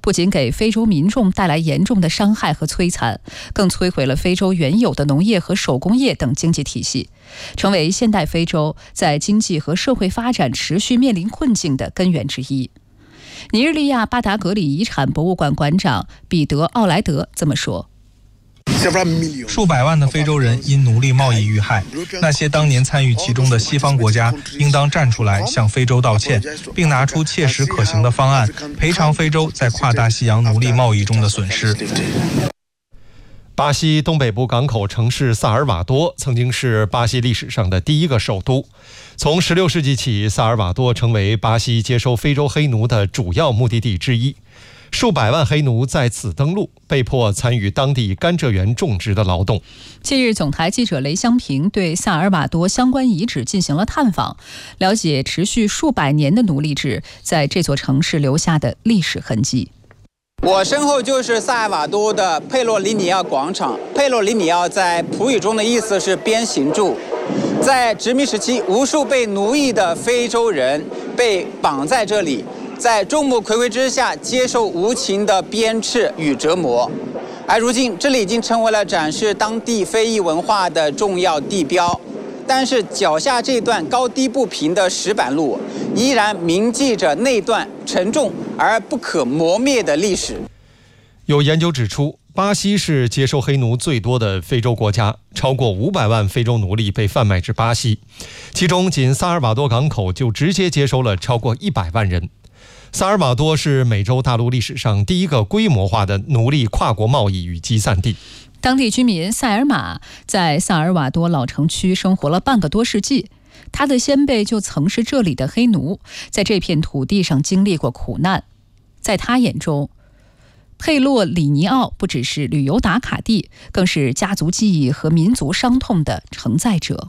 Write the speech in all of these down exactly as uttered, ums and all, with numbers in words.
不仅给非洲民众带来严重的伤害和摧残，更摧毁了非洲原有的农业和手工业等经济体系，成为现代非洲在经济和社会发展持续面临困境的根源之一。尼日利亚巴达格里遗产博物馆馆长彼得·奥莱德这么说： 数百万的非洲人因奴隶贸易遇害，那些当年参与其中的西方国家应当站出来向非洲道歉，并拿出切实可行的方案，赔偿非洲在跨大西洋奴隶贸易中的损失。 巴西东北部港口城市萨尔瓦多曾经是巴西历史上的第一个首都。从十六世纪起，萨尔瓦多成为巴西接收非洲黑奴的主要目的地之一。数百万黑奴在此登陆，被迫参与当地甘蔗园种植的劳动。 近日，总台记者雷湘平对萨尔瓦多相关遗址进行了探访，了解持续数百年的奴隶制在这座城市留下的历史痕迹。 我身后就是萨尔瓦多的佩洛里尼奥广场。佩洛里尼奥在葡语中的意思是鞭刑柱。在殖民时期，无数被奴役的非洲人被绑在这里，在众目睽睽之下接受无情的鞭笞与折磨。而如今，这里已经成为了展示当地非裔文化的重要地标。但是脚下这段高低不平的石板路，依然铭记着那段沉重而不可磨灭的历史。 有研究指出，巴西是接收黑奴最多的非洲国家，超过五百万非洲奴隶被贩卖至巴西，其中仅萨尔瓦多港口就直接接收了超过一百万人。萨尔瓦多是美洲大陆历史上第一个规模化的奴隶跨国贸易与集散地。 当地居民塞尔玛在萨尔瓦多老城区生活了半个多世纪，他的先辈就曾是这里的黑奴，在这片土地上经历过苦难。在他眼中，佩洛里尼奥不只是旅游打卡地，更是家族记忆和民族伤痛的承载者。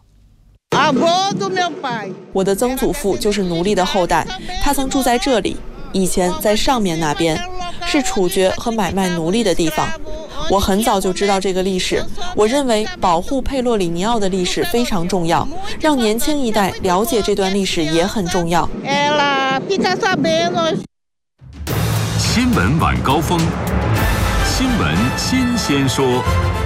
我的曾祖父就是奴隶的后代，他曾住在这里，以前在上面那边，是处决和买卖奴隶的地方。我很早就知道这个历史，我认为保护佩洛里尼奥的历史非常重要，让年轻一代了解这段历史也很重要。 新闻晚高峰，新闻新鲜说。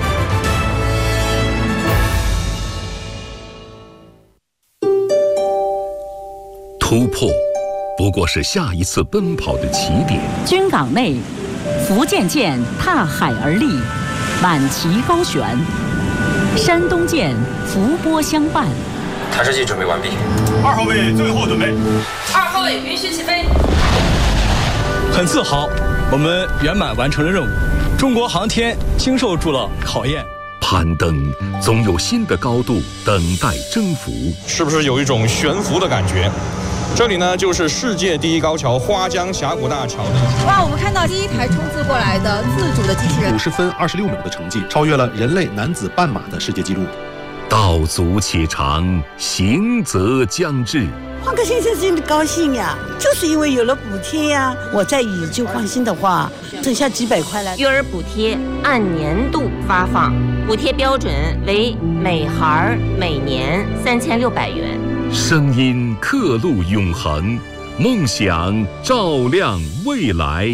突破不过是下一次奔跑的起点。 军港内，福建舰踏海而立，满旗高悬；山东舰伏波相伴。 探视器准备完毕。 二号位最后准备。 二号位允许起飞。 很自豪，我们圆满完成了任务，中国航天经受住了考验。 攀登总有新的高度等待征服， 是不是有一种悬浮的感觉？这里呢，就是世界第一高桥花江峡谷大桥。 哇，我们看到第一台冲刺过来的自主的机器人， 五十分二十六秒的成绩，超越了人类男子半马的世界纪录。 道阻且长，行则将至。 换个先生真的高兴呀，就是因为有了补贴呀。我在以旧换新的话，剩下几百块了。 育儿补贴按年度发放，补贴标准为每孩每年三千六百元。 声音刻录永恒，梦想照亮未来。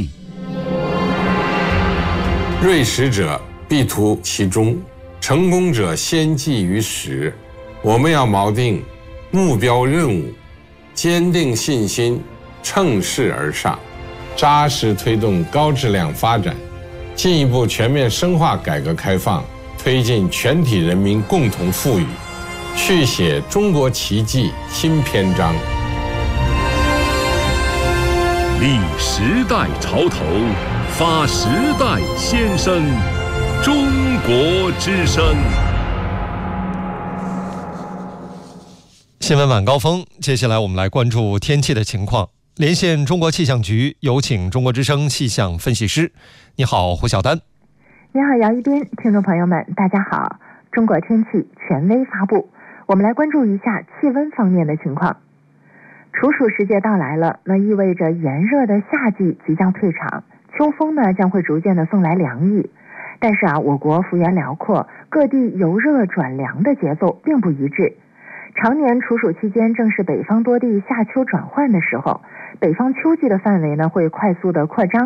锐识者必图其中，成功者先记于始。我们要锚定目标任务，坚定信心，乘势而上，扎实推动高质量发展，进一步全面深化改革开放，推进全体人民共同富裕，续写中国奇迹新篇章。 立时代潮头，发时代先声，中国之声。 新闻晚高峰，接下来我们来关注天气的情况。连线中国气象局，有请中国之声气象分析师。你好，胡晓丹。 你好，姚一斌。听众朋友们，大家好。中国天气权威发布，我们来关注一下气温方面的情况。处暑时节到来了，那意味着炎热的夏季即将退场，秋风呢将会逐渐的送来凉意。但是啊，我国幅员辽阔，各地由热转凉的节奏并不一致。常年处暑期间正是北方多地夏秋转换的时候，北方秋季的范围呢会快速的扩张，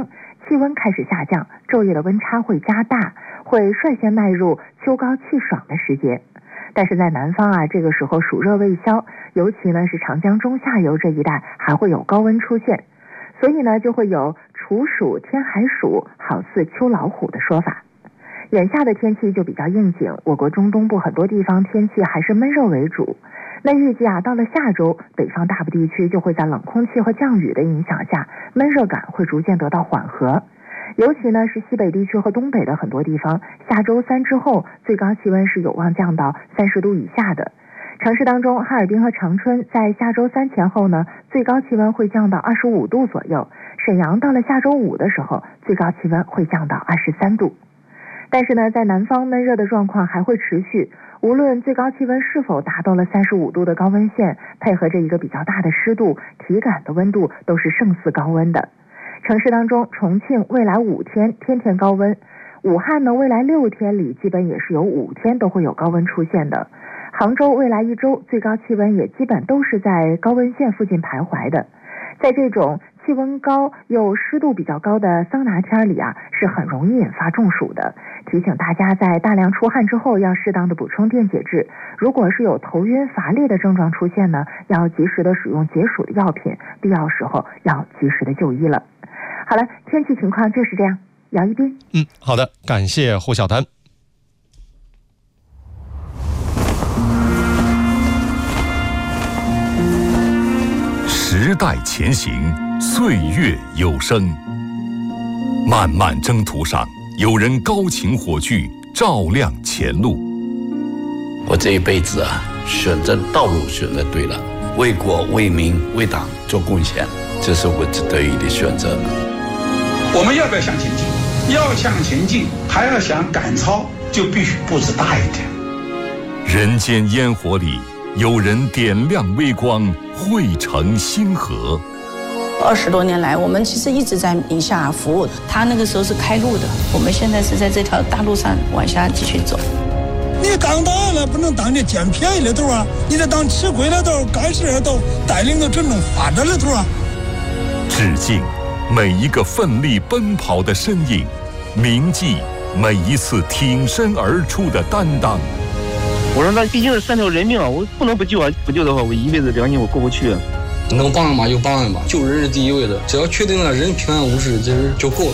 气温开始下降，昼夜的温差会加大，会率先迈入秋高气爽的时节。但是在南方啊，这个时候暑热未消，尤其呢是长江中下游这一带还会有高温出现，所以呢就会有处暑天还暑，好似秋老虎的说法。眼下的天气就比较应景，我国中东部很多地方天气还是闷热为主。那预计啊，到了下周，北方大部地区就会在冷空气和降雨的影响下，闷热感会逐渐得到缓和。尤其呢是西北地区和东北的很多地方，下周三之后，最高气温是有望降到三十度以下的。城市当中，哈尔滨和长春在下周三前后呢，最高气温会降到二十五度左右。沈阳到了下周五的时候，最高气温会降到二十三度。但是呢，在南方闷热的状况还会持续，无论最高气温是否达到了三十五度的高温线，配合着一个比较大的湿度，体感的温度都是胜似高温的。城市当中，重庆未来五天天天高温，武汉呢未来六天里基本也是有五天都会有高温出现的。杭州未来一周最高气温也基本都是在高温线附近徘徊的。在这种气温高又湿度比较高的桑拿天里啊，是很容易引发中暑的。提醒大家在大量出汗之后要适当的补充电解质。如果是有头晕乏力的症状出现呢，要及时的使用解暑的药品，必要时候要及时的就医了。好了，天气情况就是这样。姚一斌， 嗯，好的，感谢胡晓丹。 时代前行，岁月有声。漫漫征途上，有人高擎火炬，照亮前路。 我这一辈子啊，选择道路选择对了，为国为民为党做贡献，这是我得以的选择。 我们要不要向前进？要向前进，还要想赶超，就必须步子大一点。 人间烟火里，有人点亮微光，汇成星河。 二十多年来，我们其实一直在宁夏服务。他那个时候是开路的，我们现在是在这条大路上往下继续走。 你当党了，不能当这捡便宜的头啊！你得当吃亏的头、干事的头，带领着真正发展的头啊！ 致敬每一个奋力奔跑的身影，铭记每一次挺身而出的担当。 我说那毕竟是三条人命啊，我不能不救啊！不救的话，我一辈子良心我过不去啊！ 能帮一把就帮一把，救人是第一位的，只要确定了人平安无事，这人就够了。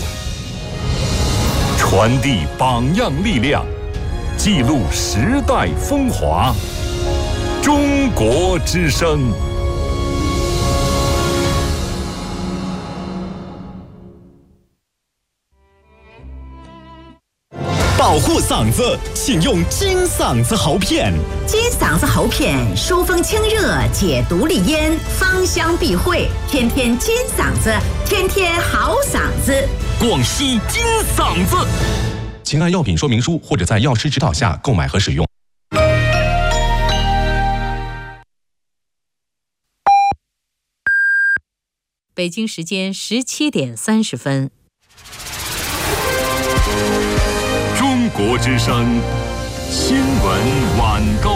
传递榜样力量，记录时代风华。中国之声。 保护嗓子，请用金嗓子喉片。 金嗓子喉片疏风清热，解毒利咽，芳香避秽，天天金嗓子，天天好嗓子。 广西金嗓子， 请按药品说明书或者在药师指导下购买和使用。 北京时间十七点三十分。 中国之声新闻晚高。